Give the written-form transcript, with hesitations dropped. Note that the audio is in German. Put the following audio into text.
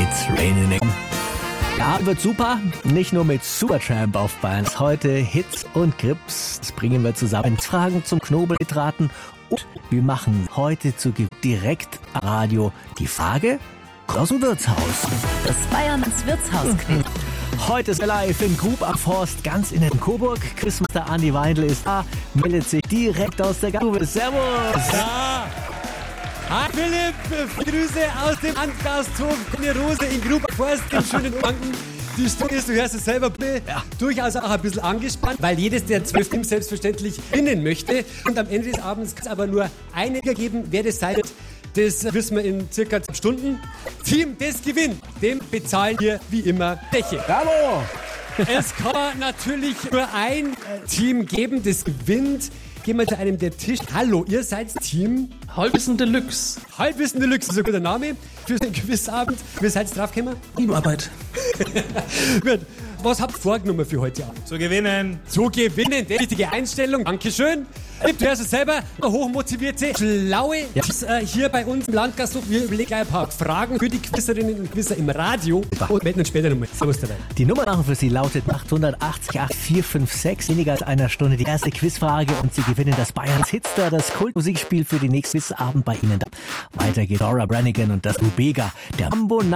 It's raining. Ja, wird super. Nicht nur mit Supertramp auf Bayern. Heute Hits und Grips. Das bringen wir zusammen. Fragen zum Knobelhydraten. Und wir machen heute direkt am Radio die Frage aus dem Wirtshaus. Das Bayern ins Wirtshaus-Quiz. Heute ist er live in Grub am Forst, ganz in der Coburg. Quizmaster Andi Weindl ist da, meldet sich direkt aus der Grube. Servus! Ja. Hi Philipp, Grüße aus dem Landgasthof Grüne Rose in Grub am Forst, im schönen Franken. Die Stimme ist, du hörst es selber, durchaus auch ein bisschen angespannt, weil jedes der 12 Teams selbstverständlich gewinnen möchte. Und am Ende des Abends kann es aber nur einen geben, wer das sein wird. Das wissen wir in circa 2 Stunden. Team, das gewinnt, dem bezahlen wir wie immer Bäche. Bravo! Es kann natürlich nur ein Team geben, das gewinnt. Gehen wir zu einem der Tisch. Hallo, ihr seid Team Halbwissen Deluxe. Halbwissen Deluxe, das ist ein guter Name für den Quizabend. Wie seid ihr draufgekommen? Teamarbeit. Gut. Was habt ihr vorgenommen für heute Abend? Zu gewinnen. Zu gewinnen, die richtige Einstellung. Dankeschön. Du hörst es selber, hochmotivierte, schlaue Teams hier bei uns im Landgasthof. Wir überlegen gleich ein paar Fragen für die Quizerinnen und Quizzer im Radio und melden uns später nochmal. Servus dabei. Die Nummer für Sie lautet 880 8456. Weniger als einer Stunde die erste Quizfrage und Sie gewinnen das Bayerns Hitstar, das Kultmusikspiel für die nächsten Quizabend bei Ihnen. Weiter geht Laura Branigan und das Rubega, der Mambo